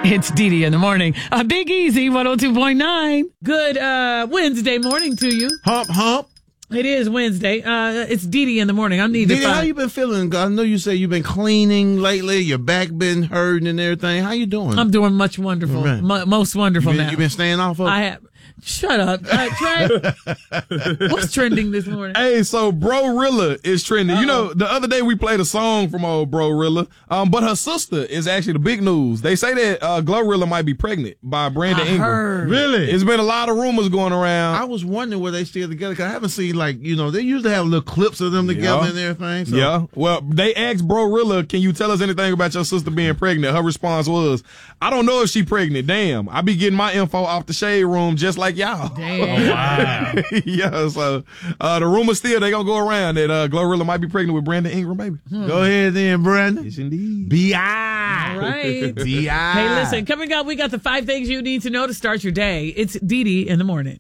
It's Dee Dee in the morning. Big Easy, 102.9. Good Wednesday morning to you. Hump, hump. It is Wednesday. It's Dee Dee in the morning. I'm Dee Dee, how you been feeling? I know you say you've been cleaning lately. Your back been hurting and everything. How you doing? I'm doing much wonderful. Right. Most wonderful now. You been staying off of? I have. Shut up. Trey. What's trending this morning? Hey, so Bro-Rilla is trending. You know, the other day we played a song from old Bro-Rilla, but her sister is actually the big news. They say that Glorilla might be pregnant by Brandon Ingram. Heard. Really? It's been a lot of rumors going around. I was wondering where they still together because I haven't seen they usually have little clips of them together and everything. So. Yeah. Well, they asked Bro-Rilla, can you tell us anything about your sister being pregnant? Her response was, I don't know if she pregnant. Damn, I be getting my info off the shade room just like y'all. Damn. Oh, wow. Yeah, so the rumor still, they gonna go around that Glorilla might be pregnant with Brandon Ingram, baby. Go ahead then, Brandon. Yes, indeed. B.I. All right. B.I. Hey, listen, coming up, we got the 5 things you need to know to start your day. It's Dee Dee in the morning.